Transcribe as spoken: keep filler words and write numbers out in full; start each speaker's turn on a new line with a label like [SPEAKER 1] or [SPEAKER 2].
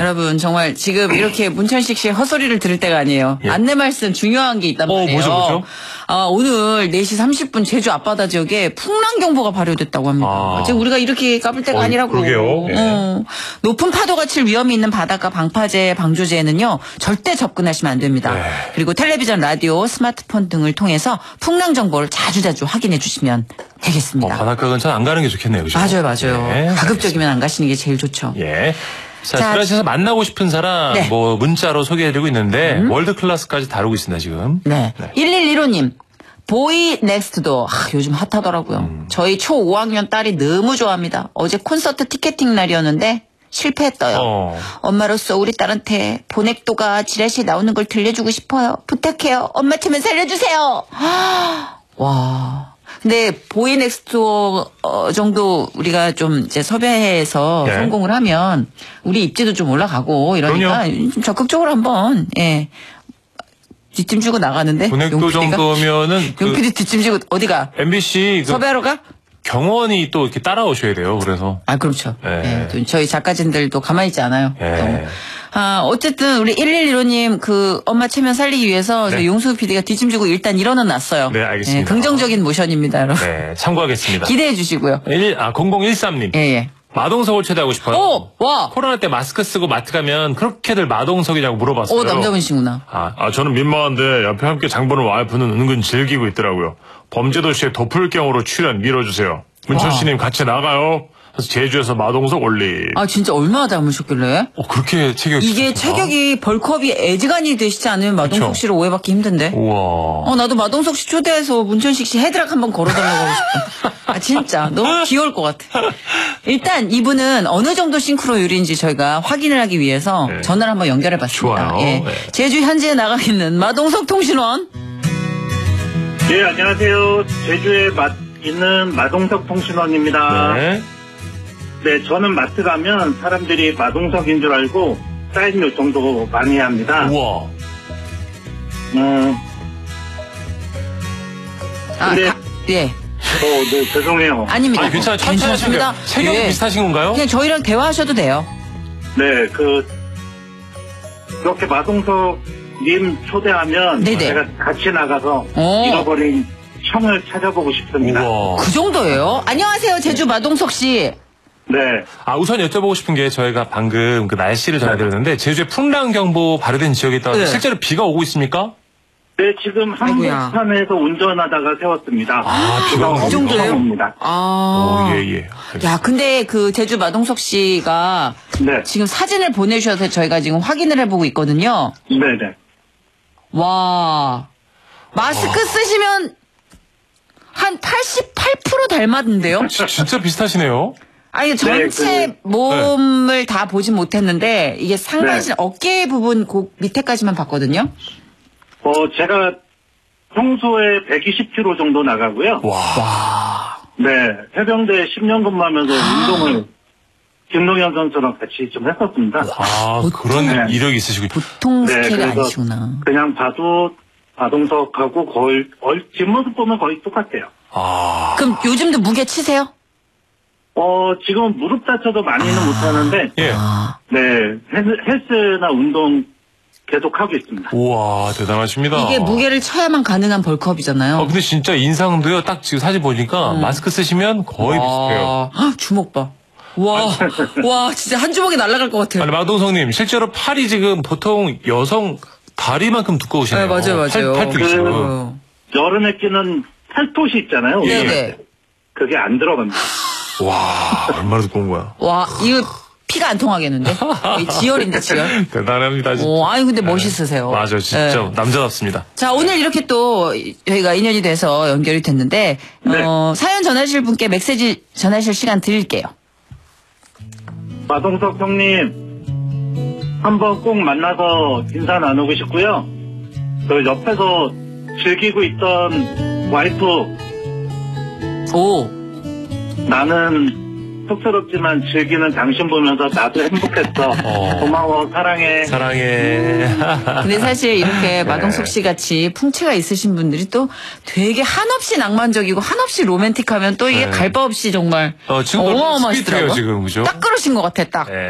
[SPEAKER 1] 여러분 정말 지금 이렇게 문천식 씨의 헛소리를 들을 때가 아니에요. 예. 안내 말씀 중요한 게 있단 말이에요. 어, 뭐죠, 뭐죠? 아, 오늘 네 시 삼십 분 제주 앞바다 지역에 풍랑경보가 발효됐다고 합니다. 아. 지금 우리가 이렇게 까불 때가 어, 아니라고.
[SPEAKER 2] 그러게요. 예.
[SPEAKER 1] 어. 높은 파도가 칠 위험이 있는 바닷가 방파제, 방조제에는요. 절대 접근하시면 안 됩니다. 네. 그리고 텔레비전, 라디오, 스마트폰 등을 통해서 풍랑 정보를 자주자주 확인해 주시면 되겠습니다.
[SPEAKER 2] 어, 바닷가 근처는 안 가는 게 좋겠네요. 그죠?
[SPEAKER 1] 맞아요. 맞아요. 네. 가급적이면 안 가시는 게 제일 좋죠.
[SPEAKER 2] 예. 자, 지라시에서 만나고 싶은 사람 네. 뭐 문자로 소개해드리고 있는데 음. 월드 클래스까지 다루고 있습니다. 지금.
[SPEAKER 1] 네. 네. 일일일오 님. 보이 넥스트도 아, 요즘 핫하더라고요. 음. 저희 초오 학년 딸이 너무 좋아합니다. 어제 콘서트 티켓팅 날이었는데 실패했어요. 어. 엄마로서 우리 딸한테 보넥도가 지라시에 나오는 걸 들려주고 싶어요. 부탁해요. 엄마 틈을 살려주세요. 와. 근데 보이넥스토 어, 정도 우리가 좀 이제 섭외해서 네. 성공을 하면 우리 입지도 좀 올라가고 이러니까 좀 적극적으로 한번 예. 뒷짐 주고 나가는데
[SPEAKER 2] 보넥도 정도면은
[SPEAKER 1] 용피디 그 뒷짐 주고 어디가?
[SPEAKER 2] 엠비씨 그
[SPEAKER 1] 섭외하러 가?
[SPEAKER 2] 경원이 또 이렇게 따라오셔야 돼요. 그래서
[SPEAKER 1] 아 그렇죠.
[SPEAKER 2] 네.
[SPEAKER 1] 네. 저희 작가진들도 가만히 있지 않아요.
[SPEAKER 2] 네.
[SPEAKER 1] 아 어쨌든 우리 일일일오 님 그 엄마 체면 살리기 위해서 네. 저희 용수 피디가 뒷짐 주고 일단 일어는 놨어요.
[SPEAKER 2] 네 알겠습니다.
[SPEAKER 1] 네, 긍정적인 모션입니다, 여러분.
[SPEAKER 2] 네 참고하겠습니다.
[SPEAKER 1] 기대해 주시고요.
[SPEAKER 2] 일, 아 공공일삼 님.
[SPEAKER 1] 예예. 예.
[SPEAKER 2] 마동석을 초대하고 싶어요.
[SPEAKER 1] 오, 와.
[SPEAKER 2] 코로나 때 마스크 쓰고 마트 가면 그렇게들 마동석이냐고 물어봤어요.
[SPEAKER 1] 오, 남자분이시구나.
[SPEAKER 2] 아, 아, 저는 민망한데 옆에 함께 장보는 와이프는 은근 즐기고 있더라고요. 범죄도시의 도플경으로 출연 밀어주세요. 문천씨님 같이 나가요. 그래서 제주에서 마동석 올리.
[SPEAKER 1] 아 진짜 얼마나 닮으셨길래?
[SPEAKER 2] 어 그렇게 체격이
[SPEAKER 1] 이게
[SPEAKER 2] 있었구나.
[SPEAKER 1] 체격이 벌크업이 애지간히 되시지 않으면 마동석 그쵸? 씨를 오해받기 힘든데.
[SPEAKER 2] 우와.
[SPEAKER 1] 어 나도 마동석 씨 초대해서 문천식 씨 헤드락 한번 걸어달라고 하고 싶어. 아 진짜 너무 귀여울 것 같아. 일단 이분은 어느 정도 싱크로율인지 저희가 확인을 하기 위해서 네. 전화를 한번 연결해봤습니다.
[SPEAKER 2] 좋아요.
[SPEAKER 1] 예.
[SPEAKER 2] 네.
[SPEAKER 1] 제주 현지에 나가 있는 마동석 통신원.
[SPEAKER 3] 네 안녕하세요. 제주에 마, 있는 마동석 통신원입니다.
[SPEAKER 2] 네.
[SPEAKER 3] 네, 저는 마트 가면 사람들이 마동석인 줄 알고 사인 요청도 많이 합니다.
[SPEAKER 2] 우와.
[SPEAKER 3] 음. 근데,
[SPEAKER 1] 아, 가, 예.
[SPEAKER 3] 어, 네, 죄송해요.
[SPEAKER 1] 아닙니다.
[SPEAKER 2] 아니, 괜찮아요.
[SPEAKER 1] 괜찮습니다.
[SPEAKER 2] 체격이 예. 비슷하신 건가요?
[SPEAKER 1] 그냥 저희랑 대화하셔도 돼요.
[SPEAKER 3] 네, 그, 이렇게 마동석님 초대하면 네네. 제가 같이 나가서 오. 잃어버린 형을 찾아보고 싶습니다.
[SPEAKER 2] 우와.
[SPEAKER 1] 그 정도예요? 안녕하세요, 제주 마동석 씨.
[SPEAKER 3] 네.
[SPEAKER 2] 아, 우선 여쭤보고 싶은 게 저희가 방금 그 날씨를 전해드렸는데 제주에 풍랑경보 발효된 지역에 있다가 네. 실제로 비가 오고 있습니까?
[SPEAKER 3] 네, 지금 한복판에서 운전하다가 세웠습니다.
[SPEAKER 2] 아, 비가
[SPEAKER 1] 그 정도예요?
[SPEAKER 3] 아.
[SPEAKER 2] 오, 예, 예.
[SPEAKER 1] 야, 근데 그 제주 마동석 씨가 네. 지금 사진을 보내주셔서 저희가 지금 확인을 해보고 있거든요.
[SPEAKER 3] 네네.
[SPEAKER 1] 와. 마스크 와. 쓰시면 한 팔십팔 퍼센트 닮았는데요?
[SPEAKER 2] 진짜 비슷하시네요.
[SPEAKER 1] 아니 전체 네, 그, 몸을 네. 다 보진 못했는데 이게 상반신 네. 어깨 부분 그 밑에까지만 봤거든요.
[SPEAKER 3] 어 제가 평소에 백이십 킬로그램 정도 나가고요.
[SPEAKER 2] 와.
[SPEAKER 3] 네 해병대 십 년 근무하면서 운동을 김동현 선수랑 같이 좀 했었습니다.
[SPEAKER 2] 아 그런 네. 이력이 있으시고
[SPEAKER 1] 보통 스케일이 네, 아니시구나.
[SPEAKER 3] 그냥 봐도 마동석하고 거의 뒷모습 보면 거의 똑같아요.
[SPEAKER 2] 아.
[SPEAKER 1] 그럼 요즘도 무게 치세요?
[SPEAKER 3] 어, 지금 무릎 다쳐도 많이는 아, 못하는데,
[SPEAKER 2] 예.
[SPEAKER 3] 네, 헬스, 헬스나 운동 계속 하고 있습니다.
[SPEAKER 2] 우와, 대단하십니다.
[SPEAKER 1] 이게 무게를 쳐야만 가능한 벌크업이잖아요.
[SPEAKER 2] 어, 근데 진짜 인상도요, 딱 지금 사진 보니까 음. 마스크 쓰시면 거의 와. 비슷해요.
[SPEAKER 1] 아, 주먹 봐. 와, 와, 진짜 한 주먹이 날아갈 것 같아요.
[SPEAKER 2] 아니, 마동석님, 실제로 팔이 지금 보통 여성 다리만큼 두꺼우시네요.
[SPEAKER 1] 네, 맞아요, 맞아요.
[SPEAKER 2] 팔, 팔뚝이 지금.
[SPEAKER 3] 그 여름에 끼는 팔토시 있잖아요.
[SPEAKER 1] 네네.
[SPEAKER 3] 그게 안 들어갑니다.
[SPEAKER 2] 와, 얼마나 두꺼운 거야.
[SPEAKER 1] 와, 이거 피가 안 통하겠는데? 지열인데, 지열.
[SPEAKER 2] 대단합니다, 진짜.
[SPEAKER 1] 오, 아니, 근데 멋있으세요.
[SPEAKER 2] 네. 맞아요, 진짜. 네. 남자답습니다.
[SPEAKER 1] 자, 오늘 이렇게 또 저희가 인연이 돼서 연결이 됐는데, 네. 어, 사연 전하실 분께 메시지 전하실 시간 드릴게요.
[SPEAKER 3] 마동석 형님, 한번 꼭 만나서 인사 나누고 싶고요. 그 옆에서 즐기고 있던 와이프.
[SPEAKER 1] 오.
[SPEAKER 3] 나는 쑥스럽지만 즐기는 당신 보면서 나도 행복했어. 어. 고마워, 사랑해.
[SPEAKER 2] 사랑해.
[SPEAKER 1] 근데 사실 이렇게 네. 마동석 씨 같이 풍채가 있으신 분들이 또 되게 한없이 낭만적이고 한없이 로맨틱하면 또 이게 네. 갈 바 없이 정말 어, 어마어마하시더라고요.
[SPEAKER 2] 지금, 그죠?
[SPEAKER 1] 딱 그러신 것 같아, 딱.
[SPEAKER 2] 네.